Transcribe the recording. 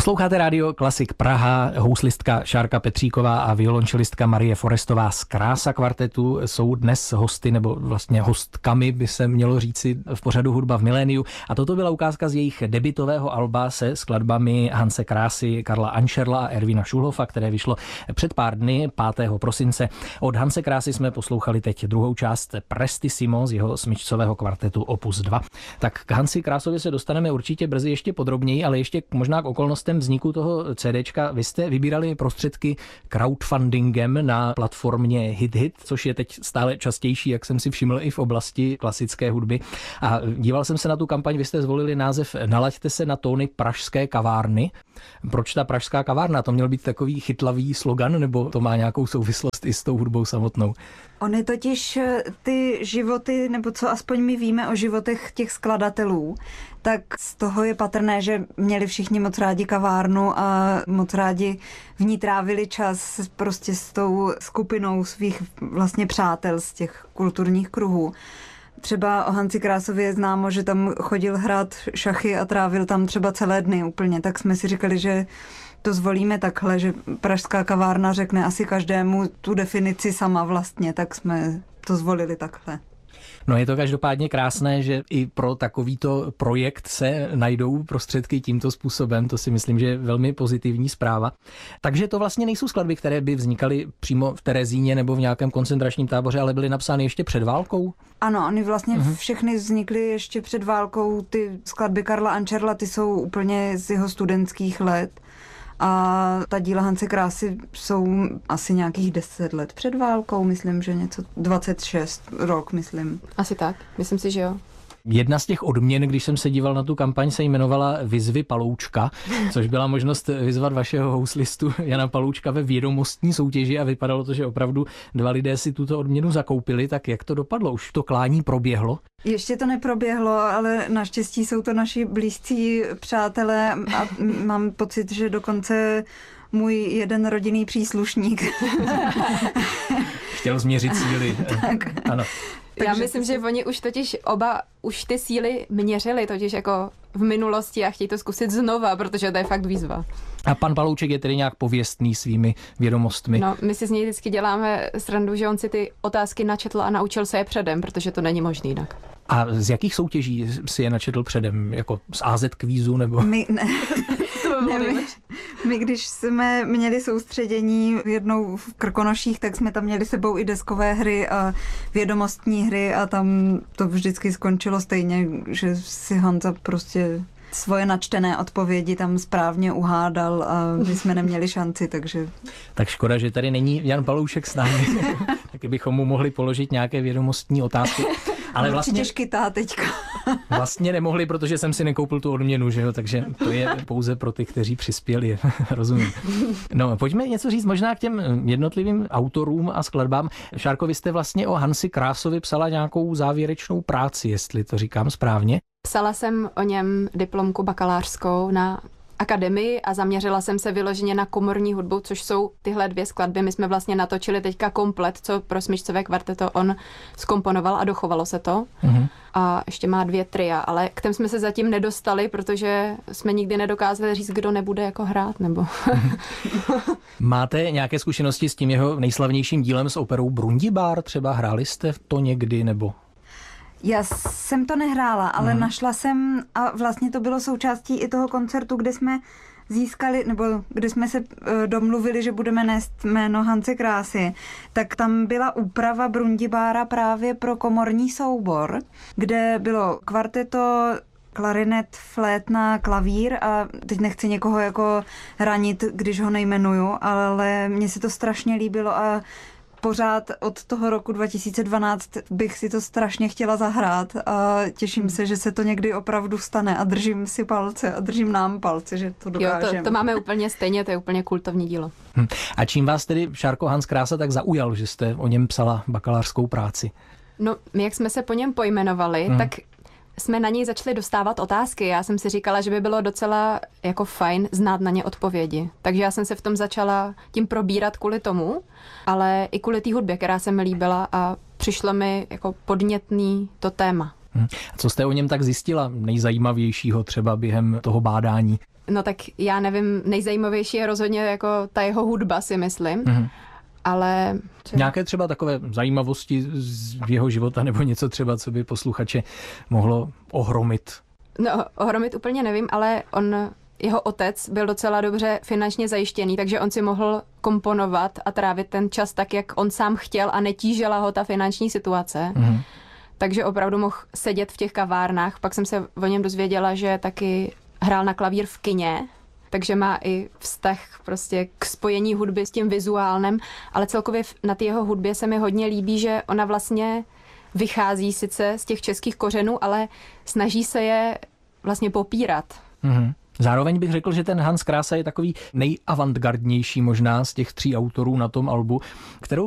Posloucháte rádio Klasik Praha, houslistka Šárka Petříková a violončelistka Marie Forestová z Krása kvartetu jsou dnes hosty, nebo vlastně hostkami by se mělo říci v pořadu Hudba v miléniu. A toto byla ukázka z jejich debutového alba se skladbami Hanse Krásy, Karla Anšerla a Ervína Schulhofa, které vyšlo před pár dny, 5. prosince. Od Hanse Krásy jsme poslouchali teď druhou část Prestissimo z jeho smyčcového kvartetu Opus 2. Tak k Hansi Krásovi se dostaneme určitě brzy ještě podrobněji, ale ještě možná k okolnostem vzniku toho CDčka. Vy jste vybírali prostředky crowdfundingem na platformě HitHit, což je teď stále častější, jak jsem si všiml, i v oblasti klasické hudby. A díval jsem se na tu kampaň, vy jste zvolili název Nalaďte se na tóny pražské kavárny. Proč ta pražská kavárna? To měl být takový chytlavý slogan, nebo to má nějakou souvislost i s tou hudbou samotnou? Ony totiž ty životy, nebo co aspoň my víme o životech těch skladatelů, tak z toho je patrné, že měli všichni moc rádi kavárnu a moc rádi v ní trávili čas prostě s tou skupinou svých vlastně přátel z těch kulturních kruhů. Třeba o Hansi Krásovi je známo, že tam chodil hrát šachy a trávil tam třeba celé dny úplně, tak jsme si říkali, že to zvolíme takhle, že pražská kavárna řekne asi každému tu definici sama vlastně, tak jsme to zvolili takhle. No je to každopádně krásné, že i pro takovýto projekt se najdou prostředky tímto způsobem, to si myslím, že je velmi pozitivní zpráva. Takže to vlastně nejsou skladby, které by vznikaly přímo v Terezíně nebo v nějakém koncentračním táboře, ale byly napsány ještě před válkou? Ano, oni vlastně všechny vznikly ještě před válkou, ty skladby Karla Anšerla, ty jsou úplně z jeho studentských let. A ta díla Hanse Krásy jsou asi nějakých 10 let před válkou, myslím, že něco 26 rok, myslím. Asi tak, myslím si, že jo. Jedna z těch odměn, když jsem se díval na tu kampaň, se jmenovala Vyzvy Paloučka, což byla možnost vyzvat vašeho houslistu Jana Paloučka ve vědomostní soutěži a vypadalo to, že opravdu 2 lidé si tuto odměnu zakoupili. Tak jak to dopadlo? Už to klání proběhlo? Ještě to neproběhlo, ale naštěstí jsou to naši blízcí přátelé a mám pocit, že dokonce můj jeden rodinný příslušník chtěl změřit síly. Tak. Ano. Já myslím, že oni už totiž oba už ty síly měřili totiž jako v minulosti a chtějí to zkusit znova, protože to je fakt výzva. A pan Palouček je tedy nějak pověstný svými vědomostmi? No, my si z něj vždycky děláme srandu, že on si ty otázky načetl a naučil se je předem, protože to není možný jinak. A z jakých soutěží si je načetl předem? Jako z AZ kvízu nebo? My, když jsme měli soustředění jednou v Krkonoších, tak jsme tam měli sebou i deskové hry a vědomostní hry a tam to vždycky skončilo stejně, že si Hanza prostě svoje načtené odpovědi tam správně uhádal a my jsme neměli šanci, takže... Tak škoda, že tady není Jan Paloušek s námi, taky bychom mu mohli položit nějaké vědomostní otázky. Ale vlastně škytá teďka. Vlastně nemohli, protože jsem si nekoupil tu odměnu, že jo, takže to je pouze pro ty, kteří přispěli, rozumím. No, pojďme něco říct možná k těm jednotlivým autorům a skladbám. Šárko, vy jste vlastně o Hansi Krásovi psala nějakou závěrečnou práci, jestli to říkám správně. Psala jsem o něm diplomku bakalářskou na akademii a zaměřila jsem se vyloženě na komorní hudbu, což jsou tyhle 2 skladby. My jsme vlastně natočili teďka komplet, co pro smyčcové kvarteto on zkomponoval a dochovalo se to. A ještě má 2 tria, ale k těm jsme se zatím nedostali, protože jsme nikdy nedokázali říct, kdo nebude jako hrát, nebo... Máte nějaké zkušenosti s tím jeho nejslavnějším dílem s operou Brundibár? Třeba hráli jste v to někdy, nebo... Já jsem to nehrála, ale našla jsem a vlastně to bylo součástí i toho koncertu, kde jsme získali, nebo kde jsme se domluvili, že budeme nést jméno Hanse Krásy, tak tam byla úprava Brundibára právě pro komorní soubor, kde bylo kvarteto, klarinet, flétna, klavír a teď nechci někoho jako ranit, když ho nejmenuju, ale mně se to strašně líbilo a pořád od toho roku 2012 bych si to strašně chtěla zahrát a těším se, že se to někdy opravdu stane a držím si palce a držím nám palce, že to dokážeme. Jo, to máme úplně stejně, to je úplně kultovní dílo. A čím vás tedy, Šárko, Hans Krása tak zaujal, že jste o něm psala bakalářskou práci? No, my jak jsme se po něm pojmenovali, tak jsme na něj začali dostávat otázky. Já jsem si říkala, že by bylo docela jako fajn znát na ně odpovědi. Takže já jsem se v tom začala tím probírat kvůli tomu, ale i kvůli té hudbě, která se mi líbila a přišlo mi jako podnětný to téma. A co jste o něm tak zjistila nejzajímavějšího třeba během toho bádání? No tak já nevím, nejzajímavější je rozhodně jako ta jeho hudba, si myslím. Ale... Nějaké třeba takové zajímavosti z jeho života nebo něco třeba, co by posluchače mohlo ohromit? No, ohromit úplně nevím, ale jeho otec byl docela dobře finančně zajištěný, takže on si mohl komponovat a trávit ten čas tak, jak on sám chtěl a netížila ho ta finanční situace. Takže opravdu mohl sedět v těch kavárnách. Pak jsem se o něm dozvěděla, že taky hrál na klavír v kině, takže má i vztah prostě k spojení hudby s tím vizuálním, ale celkově na té jeho hudbě se mi hodně líbí, že ona vlastně vychází sice z těch českých kořenů, ale snaží se je vlastně popírat. Zároveň bych řekl, že ten Hans Krása je takový nejavantgardnější možná z těch 3 autorů na tom albu, kterou